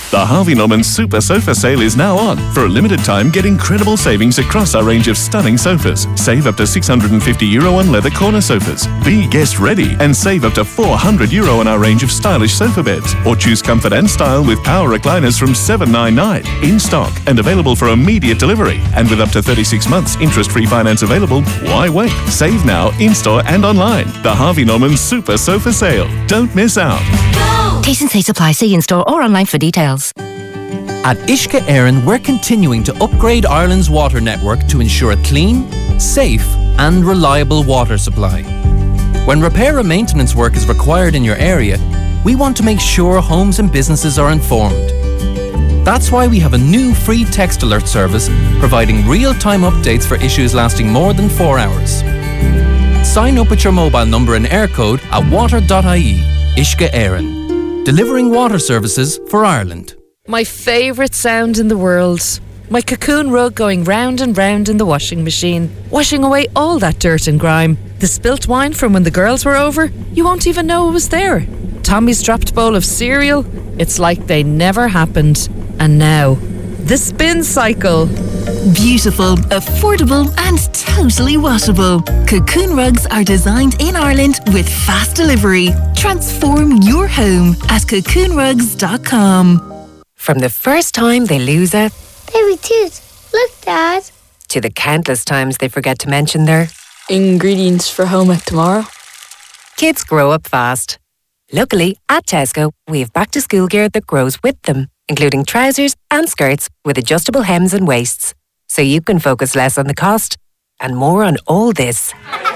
The Harvey Norman Super Sofa Sale is now on. For a limited time, get incredible savings across our range of stunning sofas. Save up to €650 on leather corner sofas. Be guest ready and save up to €400 on our range of stylish sofa beds. Or choose comfort and style with power recliners from $799. In stock and available for immediate delivery. And with up to 36 months interest-free finance available, why wait? Save now in-store and online. The Harvey Norman Super Sofa Sale. Don't miss out. T&C supply. See in-store or online for details. At Uisce Éireann, we're continuing to upgrade Ireland's water network to ensure a clean, safe and reliable water supply. When repair and maintenance work is required in your area, we want to make sure homes and businesses are informed. That's why we have a new free text alert service providing real-time updates for issues lasting more than 4 hours. Sign up with your mobile number and air code at water.ie. Uisce Éireann. Delivering water services for Ireland. My favourite sound in the world. My cocoon rug going round and round in the washing machine, washing away all that dirt and grime. The spilt wine from when the girls were over, you won't even know it was there. Tommy's dropped bowl of cereal, it's like they never happened. And now, the spin cycle. Beautiful, affordable and totally washable. Cocoon rugs are designed in Ireland with fast delivery. Transform your home at cocoonrugs.com. From the first time they lose a baby tooth, look Dad, to the countless times they forget to mention their ingredients for home ec tomorrow. Kids grow up fast. Luckily, at Tesco, we have back-to-school gear that grows with them, including trousers and skirts with adjustable hems and waists, so you can focus less on the cost and more on all this.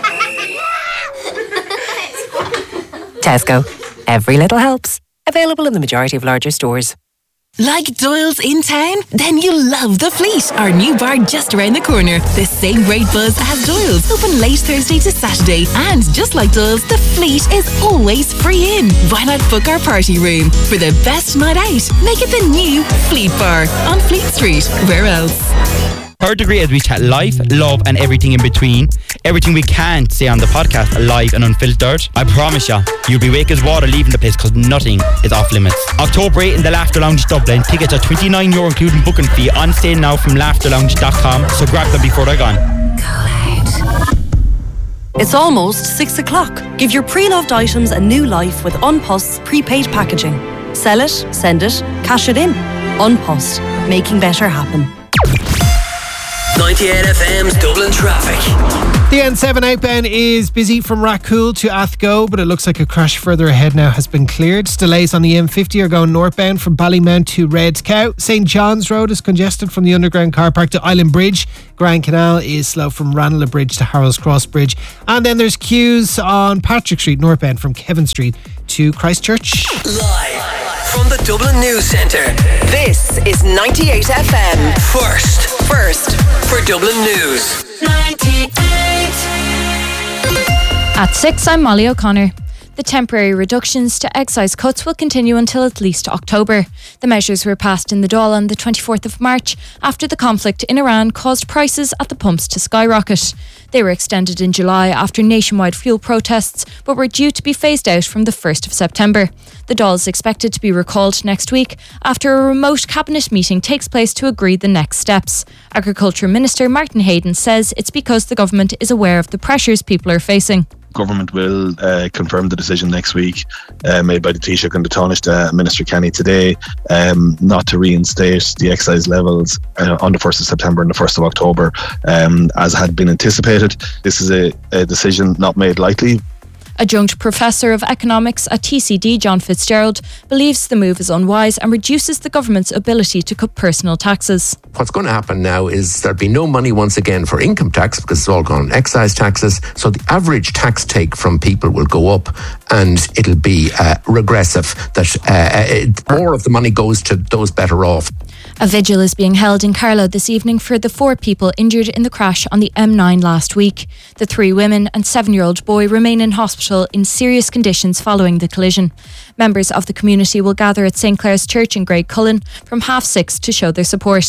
Tesco. Every little helps. Available in the majority of larger stores. Like Doyle's in town? Then you'll love The Fleet, our new bar just around the corner. The same great buzz as Doyle's, open late Thursday to Saturday. And just like Doyle's, The Fleet is always free in. Why not book our party room? For the best night out, make it the new Fleet Bar on Fleet Street. Where else? Third Degree as we chat life, love and everything in between. Everything we can't say on the podcast, live and unfiltered. I promise you, you'll be wake as water leaving the place because nothing is off limits. October 8 in the Laughter Lounge Dublin. Tickets are €29 including booking fee. On sale now from laughterlounge.com, so grab them before they're gone. It's almost 6 o'clock. Give your pre-loved items a new life with Unpost's prepaid packaging. Sell it, send it, cash it in. Unpost, making better happen. 98 FM's Dublin traffic. The N7 outbound is busy from Rathcoole to Athgo, but it looks like a crash further ahead now has been cleared. Delays on the M50 are going northbound from Ballymount to Red Cow. St John's Road is congested from the underground car park to Island Bridge. Grand Canal is slow from Ranelagh Bridge to Harold's Cross Bridge. And then there's queues on Patrick Street northbound from Kevin Street to Christchurch. Live from the Dublin News Centre, this is 98 FM. First for Dublin News. 98. At 6, I'm Molly O'Connor. The temporary reductions to excise cuts will continue until at least October. The measures were passed in the Dáil on the 24th of March after the conflict in Iran caused prices at the pumps to skyrocket. They were extended in July after nationwide fuel protests, but were due to be phased out from the 1st of September. The Dáil is expected to be recalled next week after a remote cabinet meeting takes place to agree the next steps. Agriculture Minister Martin Hayden says it's because the government is aware of the pressures people are facing. Government will confirm the decision next week made by the Taoiseach and the Taoiseach, Minister Kenny today, not to reinstate the excise levels on the 1st of September and the 1st of October as had been anticipated. This is a decision not made lightly. Adjunct Professor of Economics at TCD, John Fitzgerald, believes the move is unwise and reduces the government's ability to cut personal taxes. What's going to happen now is there'll be no money once again for income tax because it's all gone on excise taxes. So the average tax take from people will go up and it'll be regressive, that more of the money goes to those better off. A vigil is being held in Carlow this evening for the 4 people injured in the crash on the M9 last week. The 3 women and 7-year-old boy remain in hospital in serious conditions following the collision. Members of the community will gather at St Clair's Church in Graiguecullen from 6:30 to show their support.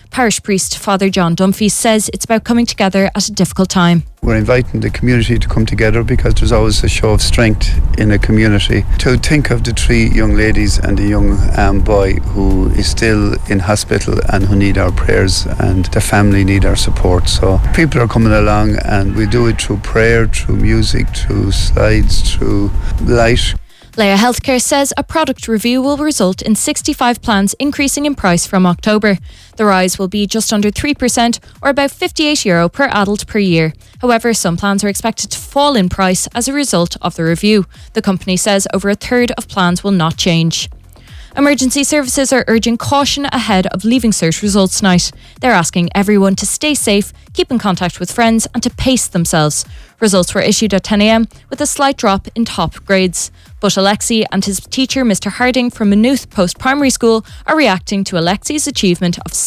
Parish priest Father John Dunphy says it's about coming together at a difficult time. We're inviting the community to come together because there's always a show of strength in a community. To think of the 3 young ladies and the young boy who is still in hospital and who need our prayers, and the family need our support. So people are coming along, and we do it through prayer, through music, through slides, through light. Leia Healthcare says a product review will result in 65 plans increasing in price from October. The rise will be just under 3%, or about €58 per adult per year. However, some plans are expected to fall in price as a result of the review. The company says over a third of plans will not change. Emergency services are urging caution ahead of Leaving Cert results night. They're asking everyone to stay safe, keep in contact with friends and to pace themselves. Results were issued at 10 a.m. with a slight drop in top grades. But Alexi and his teacher, Mr. Harding from Maynooth Post-Primary School, are reacting to Alexi's achievement of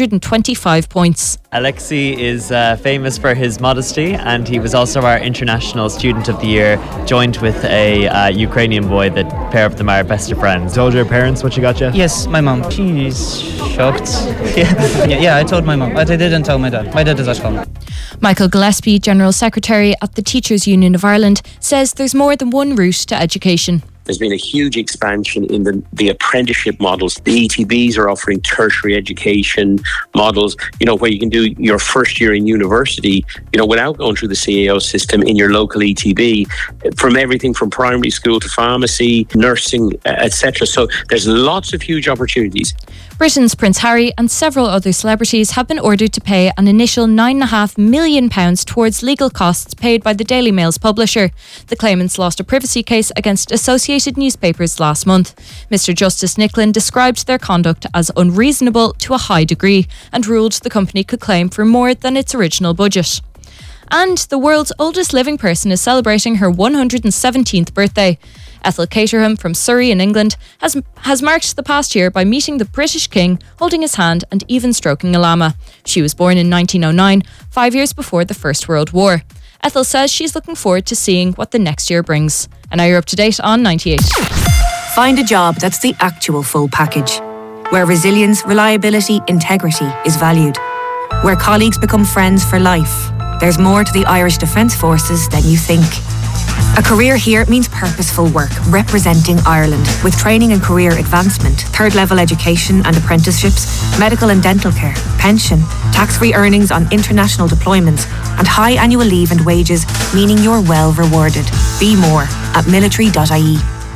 625 points. Alexi is famous for his modesty, and he was also our International Student of the Year, joined with a Ukrainian boy. The pair of them are best of friends. Told your parents what you got you? Yes, my mom. She's shocked. Yeah, I told my mom, but I didn't tell my dad. My dad is at home. Michael Gillespie, General Secretary at the Teachers Union of Ireland, says there's more than one route to education. There's been a huge expansion in the apprenticeship models. The ETBs are offering tertiary education models, where you can do your first year in university, without going through the CAO system in your local ETB, from everything from primary school to pharmacy, nursing, etc. So there's lots of huge opportunities. Britain's Prince Harry and several other celebrities have been ordered to pay an initial £9.5 million towards legal costs paid by the Daily Mail's publisher. The claimants lost a privacy case against Associated Newspapers last month. Mr. Justice Nicklin described their conduct as unreasonable to a high degree and ruled the company could claim for more than its original budget. And the world's oldest living person is celebrating her 117th birthday. Ethel Caterham from Surrey in England has marked the past year by meeting the British King, holding his hand and even stroking a llama. She was born in 1909, 5 years before the First World War. Ethel says she's looking forward to seeing what the next year brings. And now you're up to date on 98. Find a job that's the actual full package, where resilience, reliability, integrity is valued, where colleagues become friends for life. There's more to the Irish Defence Forces than you think. A career here means purposeful work, representing Ireland, with training and career advancement, third-level education and apprenticeships, medical and dental care, pension, tax-free earnings on international deployments, and high annual leave and wages, meaning you're well rewarded. Be more at military.ie.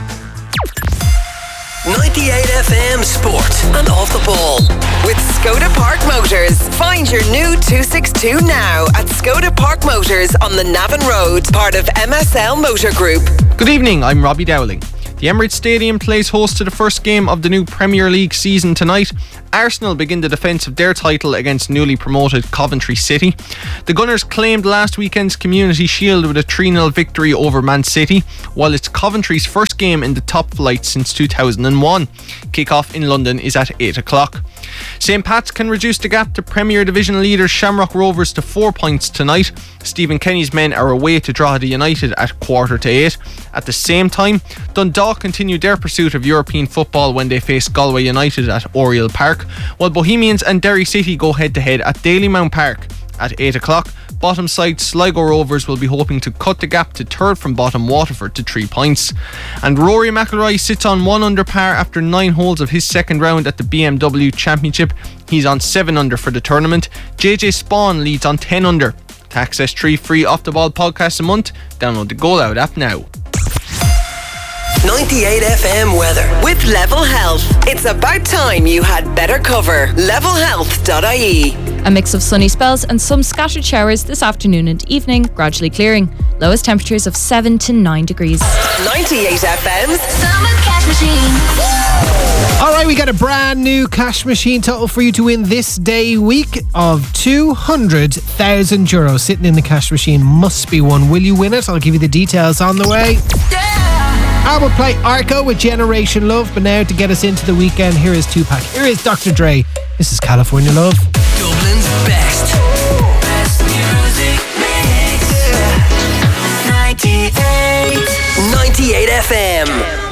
98 FM Sport and Off the Ball with Skoda Park Motors. Find your new 262 now at Skoda Park Motors on the Navan Road, part of MSL Motor Group. Good evening, I'm Robbie Dowling. The Emirates Stadium plays host to the first game of the new Premier League season tonight. Arsenal begin the defence of their title against newly promoted Coventry City. The Gunners claimed last weekend's Community Shield with a 3-0 victory over Man City, while it's Coventry's first game in the top flight since 2001. Kick-off in London is at 8 o'clock. St Pat's can reduce the gap to Premier Division leaders Shamrock Rovers to 4 points tonight. Stephen Kenny's men are away to Drogheda United at 7:45. At the same time, Dundalk continue their pursuit of European football when they face Galway United at Oriel Park, while Bohemians and Derry City go head-to-head at Dalymount Park. At 8 o'clock, bottom side Sligo Rovers will be hoping to cut the gap to third from bottom Waterford to 3 points. And Rory McIlroy sits on 1 under par after 9 holes of his second round at the BMW Championship. He's on 7 under for the tournament. JJ Spawn leads on 10 under. To access 3 free Off the Ball podcasts a month, download the Go Loud app now. 98 FM weather with Level Health. It's about time you had better cover. Levelhealth.ie. A mix of sunny spells and some scattered showers this afternoon and evening, gradually clearing. Lowest temperatures of 7 to 9 degrees. 98 FM's Summer Cash Machine. Alright, we got a brand new cash machine total for you to win this day week of €200,000 sitting in the cash machine. Must be one. Will you win it? I'll give you the details on the way. I will play Arco with Generation Love, but now to get us into the weekend, here is Tupac. Here is Dr. Dre. This is California Love. Dublin's best music mix. 98 FM.